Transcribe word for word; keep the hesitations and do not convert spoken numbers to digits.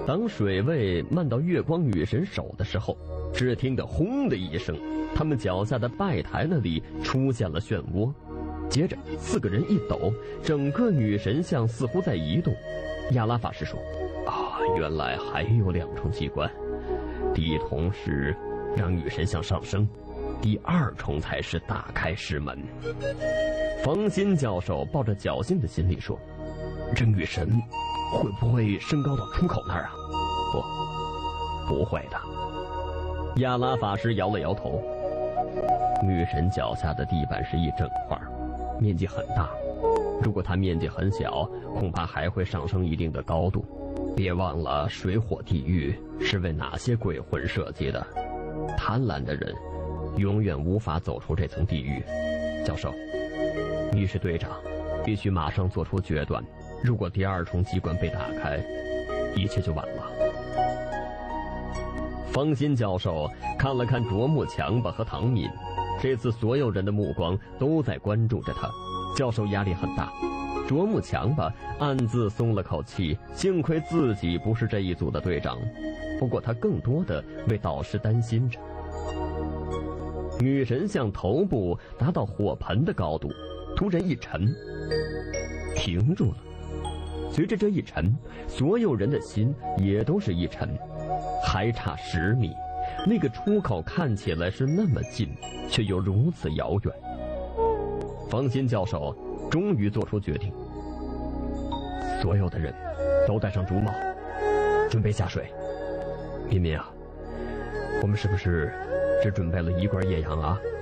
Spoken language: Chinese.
当水位漫到月光女神手的时候，只听得轰的一声，他们脚下的拜台那里出现了漩涡。接着四个人一抖，整个女神像似乎在移动。亚拉法师说：啊，原来还有两重机关，第一重是让女神像上升，第二重才是打开石门。方心教授抱着侥幸的心理说：这女神会不会升高到出口那儿啊？不，不会的。亚拉法师摇了摇头。女神脚下的地板是一整块，面积很大，如果它面积很小，恐怕还会上升一定的高度。别忘了水火地狱是为哪些鬼魂设计的，贪婪的人永远无法走出这层地狱。教授，你是队长，必须马上做出决断，如果第二重机关被打开，一切就晚了。方心教授看了看啄木强吧和唐敏，这次所有人的目光都在关注着他，教授压力很大。啄木强吧暗自松了口气，幸亏自己不是这一组的队长，不过他更多的为导师担心着。女神像头部达到火盆的高度，突然一沉，停住了。随着这一沉，所有人的心也都是一沉。还差十米，那个出口看起来是那么近，却又如此遥远。方心教授终于做出决定，所有的人都戴上竹帽，准备下水。敏敏啊，我们是不是只准备了一罐液氧啊？